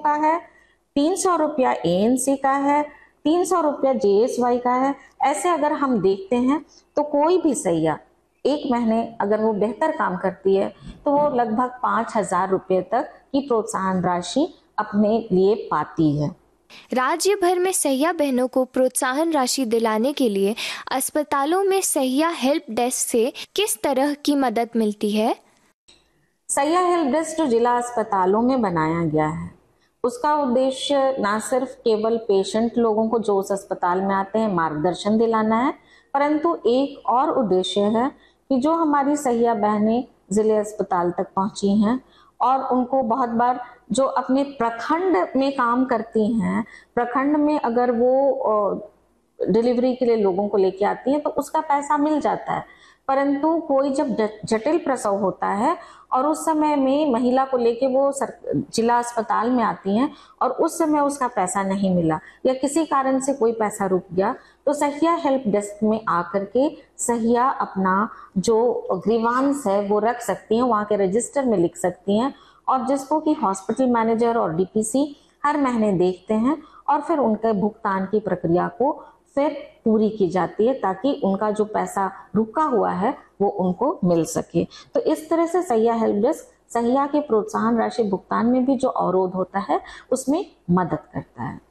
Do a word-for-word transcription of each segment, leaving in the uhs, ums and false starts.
का है, तीन सौ रुपया ए एन सी का है, तीन सौ रुपया जे एस वाई का है। ऐसे अगर हम देखते हैं तो कोई भी सैया एक महीने अगर वो बेहतर काम करती है तो वो लगभग पाँच हजार रुपये तक की प्रोत्साहन राशि अपने लिए पाती है। राज्य भर में सहिया बहनों को प्रोत्साहन राशि दिलाने के लिए अस्पतालों में सहिया हेल्प डेस्क से किस तरह की मदद मिलती है? सहिया हेल्प डेस्क जो जिला अस्पतालों में बनाया गया है, उसका उद्देश्य ना सिर्फ केवल पेशेंट लोगों को जो उस अस्पताल में आते हैं मार्गदर्शन दिलाना है, परंतु एक और उद्देश्य है कि जो हमारी सहिया बहनें जिले अस्पताल तक पहुंची हैं और उनको बहुत बार जो अपने प्रखंड में काम करती हैं, प्रखंड में अगर वो डिलीवरी के लिए लोगों को लेके आती हैं तो उसका पैसा मिल जाता है, परंतु कोई जब जटिल प्रसव होता है और उस समय में महिला को लेके वो जिला अस्पताल में आती हैं और उस समय उसका पैसा नहीं मिला या किसी कारण से कोई पैसा रुक गया, तो सहिया हेल्प डेस्क में आकर के सहिया अपना जो ग्रीवांस है वो रख सकती हैं, वहाँ के रजिस्टर में लिख सकती हैं और जिसको कि हॉस्पिटल मैनेजर और डी पी सी हर महीने देखते हैं और फिर उनके भुगतान की प्रक्रिया को फिर पूरी की जाती है ताकि उनका जो पैसा रुका हुआ है वो उनको मिल सके। तो इस तरह से सहिया हेल्प डेस्क सहिया के प्रोत्साहन राशि भुगतान में भी जो अवरोध होता है उसमें मदद करता है।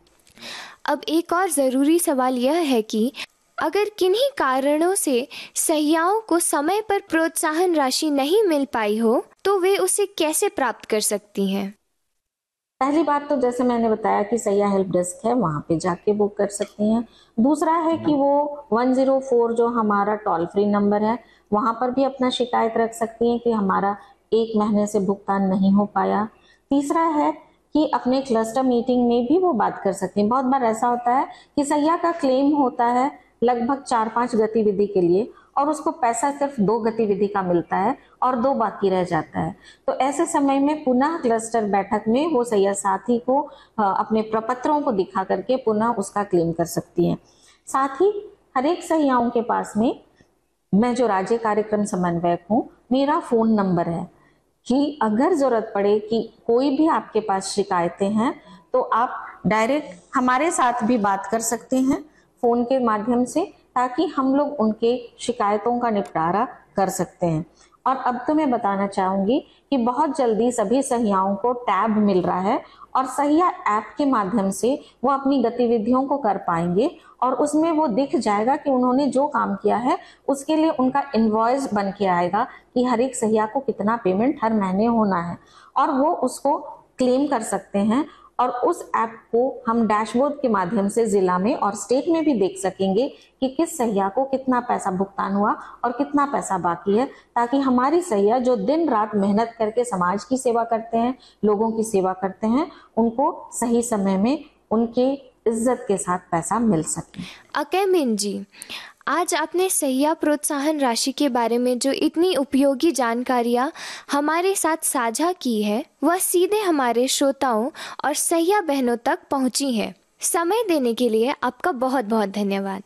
अब एक और ज़रूरी सवाल यह है कि अगर किन्हीं कारणों से सहियाओं को समय पर प्रोत्साहन राशि नहीं मिल पाई हो तो वे उसे कैसे प्राप्त कर सकती हैं? पहली बात तो जैसे मैंने बताया कि सहिया हेल्प डेस्क है, वहाँ पे जाके बुक कर सकती हैं। दूसरा है कि वो वन ज़ीरो फोर जो हमारा टोल फ्री नंबर है वहाँ पर भी अपना शिकायत रख सकती हैं कि हमारा एक महीने से भुगतान नहीं हो पाया। तीसरा है कि अपने क्लस्टर मीटिंग में भी वो बात कर सकती हैं। बहुत बार ऐसा होता है कि सहिया का क्लेम होता है लगभग चार पांच गतिविधि के लिए और उसको पैसा सिर्फ दो गतिविधि का मिलता है और दो बाकी रह जाता है, तो ऐसे समय में पुनः क्लस्टर बैठक में वो सहिया साथी को अपने प्रपत्रों को दिखा करके पुनः उसका क्लेम कर सकती हैं। साथ ही हर एक सहियाओं के पास में मैं जो राज्य कार्यक्रम समन्वयक हूँ, मेरा फोन नंबर है कि अगर जरूरत पड़े कि कोई भी आपके पास शिकायतें हैं तो आप डायरेक्ट हमारे साथ भी बात कर सकते हैं फोन के माध्यम से, ताकि हम लोग उनके शिकायतों का निपटारा कर सकते हैं। और अब तो मैं बताना चाहूंगी कि बहुत जल्दी सभी सहियाओं को टैब मिल रहा है और सहिया ऐप के माध्यम से वो अपनी गतिविधियों को कर पाएंगे और उसमें वो दिख जाएगा कि उन्होंने जो काम किया है उसके लिए उनका इनवॉइस बन के आएगा कि हर एक सहिया को कितना पेमेंट हर महीने होना है और वो उसको क्लेम कर सकते हैं। और उस ऐप को हम डैशबोर्ड के माध्यम से जिला में और स्टेट में भी देख सकेंगे कि किस सहिया को कितना पैसा भुगतान हुआ और कितना पैसा बाकी है, ताकि हमारी सहिया जो दिन रात मेहनत करके समाज की सेवा करते हैं, लोगों की सेवा करते हैं, उनको सही समय में उनके इज्जत के साथ पैसा मिल सके। अकेमिन जी, आज आपने सहिया प्रोत्साहन राशि के बारे में जो इतनी उपयोगी जानकारियाँ हमारे साथ साझा की है वह सीधे हमारे श्रोताओं और सहिया बहनों तक पहुँची है। समय देने के लिए आपका बहुत बहुत धन्यवाद।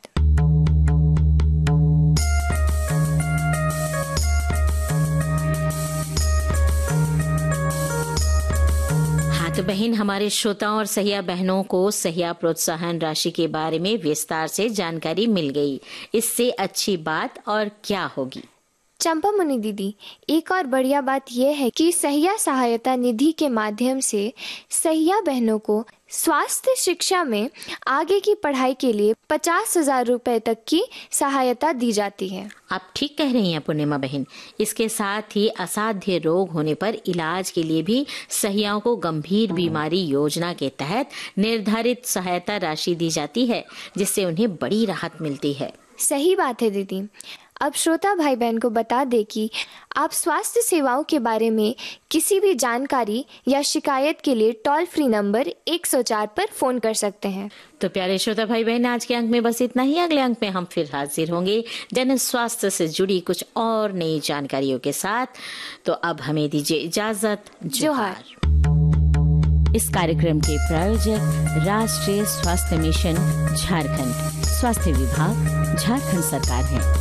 तो बहन, हमारे श्रोताओं और सहिया बहनों को सहिया प्रोत्साहन राशि के बारे में विस्तार से जानकारी मिल गई। इससे अच्छी बात और क्या होगी? चंपा मुनि दीदी, एक और बढ़िया बात यह है कि सहिया सहायता निधि के माध्यम से सहिया बहनों को स्वास्थ्य शिक्षा में आगे की पढ़ाई के लिए पचास हजार रुपए तक की सहायता दी जाती है। आप ठीक कह रही हैं पूर्णिमा बहन। इसके साथ ही असाध्य रोग होने पर इलाज के लिए भी सहियाओं को गंभीर बीमारी योजना के तहत निर्धारित सहायता राशि दी जाती है, जिससे उन्हें बड़ी राहत मिलती है। सही बात है दीदी। अब श्रोता भाई बहन को बता दे कि आप स्वास्थ्य सेवाओं के बारे में किसी भी जानकारी या शिकायत के लिए टोल फ्री नंबर एक सौ चार पर फोन कर सकते हैं। तो प्यारे श्रोता भाई बहन, आज के अंक में बस इतना ही। अगले अंक में हम फिर हाजिर होंगे जन स्वास्थ्य से जुड़ी कुछ और नई जानकारियों के साथ। तो अब हमें दीजिए इजाजत। जोहार। इस कार्यक्रम के प्रायोजक राष्ट्रीय स्वास्थ्य मिशन झारखंड, स्वास्थ्य विभाग, झारखंड सरकार है।